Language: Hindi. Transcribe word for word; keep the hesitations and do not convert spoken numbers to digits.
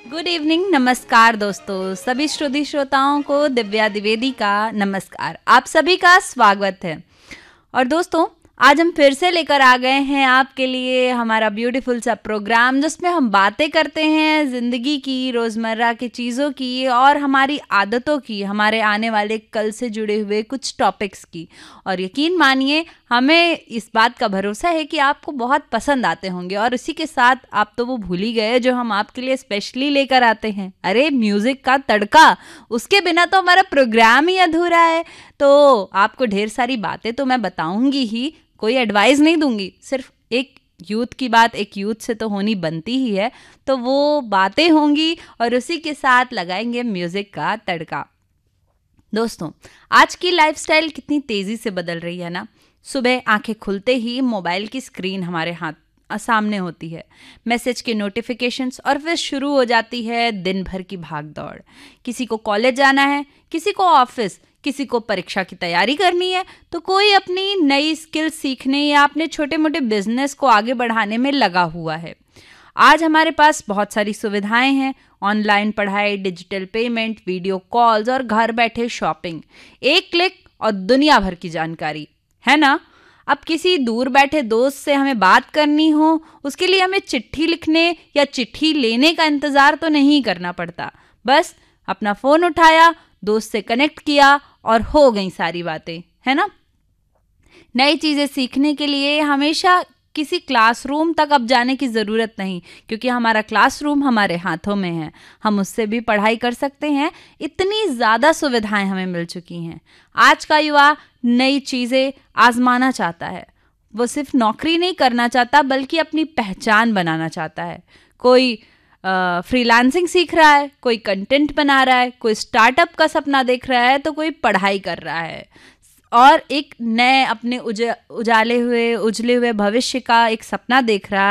गुड इवनिंग, नमस्कार दोस्तों। सभी श्रोती श्रोताओं को दिव्या द्विवेदी का नमस्कार। आप सभी का स्वागत है। और दोस्तों, आज हम फिर से लेकर आ गए हैं आपके लिए हमारा ब्यूटीफुल सा प्रोग्राम, जिसमें हम बातें करते हैं ज़िंदगी की, रोज़मर्रा की चीज़ों की और हमारी आदतों की, हमारे आने वाले कल से जुड़े हुए कुछ टॉपिक्स की। और यकीन मानिए, हमें इस बात का भरोसा है कि आपको बहुत पसंद आते होंगे। और इसी के साथ आप तो वो भूल ही गए जो हम आपके लिए स्पेशली लेकर आते हैं। अरे, म्यूज़िक का तड़का, उसके बिना तो हमारा प्रोग्राम ही अधूरा है। तो आपको ढेर सारी बातें तो मैं बताऊंगी ही, कोई एडवाइस नहीं दूंगी। सिर्फ एक यूथ की बात एक यूथ से तो होनी बनती ही है, तो वो बातें होंगी और उसी के साथ लगाएंगे म्यूजिक का तड़का। दोस्तों, आज की लाइफस्टाइल कितनी तेजी से बदल रही है ना। सुबह आंखें खुलते ही मोबाइल की स्क्रीन हमारे हाथ सामने होती है, मैसेज के नोटिफिकेशंस, और फिर शुरू हो जाती है दिन भर की भाग दौड़। किसी को कॉलेज जाना है, किसी को ऑफिस, किसी को परीक्षा की तैयारी करनी है, तो कोई अपनी नई स्किल सीखने या अपने छोटे मोटे बिजनेस को आगे बढ़ाने में लगा हुआ है। आज हमारे पास बहुत सारी सुविधाएं हैं, ऑनलाइन पढ़ाई, डिजिटल पेमेंट, वीडियो कॉल्स और घर बैठे शॉपिंग। एक क्लिक और दुनिया भर की जानकारी, है ना। अब किसी दूर बैठे दोस्त से हमें बात करनी हो, उसके लिए हमें चिट्ठी लिखने या चिट्ठी लेने का इंतज़ार तो नहीं करना पड़ता। बस अपना फ़ोन उठाया, दोस्त से कनेक्ट किया और हो गई सारी बातें, है ना। नई चीज़ें सीखने के लिए हमेशा किसी क्लासरूम तक अब जाने की ज़रूरत नहीं, क्योंकि हमारा क्लासरूम हमारे हाथों में है। हम उससे भी पढ़ाई कर सकते हैं। इतनी ज़्यादा सुविधाएं हमें मिल चुकी हैं। आज का युवा नई चीज़ें आजमाना चाहता है। वो सिर्फ नौकरी नहीं करना चाहता, बल्कि अपनी पहचान बनाना चाहता है। कोई फ्रीलांसिंग सीख रहा है, कोई कंटेंट बना रहा है, कोई स्टार्टअप का सपना देख रहा है, तो कोई पढ़ाई कर रहा है और एक नए अपने उज उजाले हुए उजले हुए भविष्य का एक सपना देख रहा है।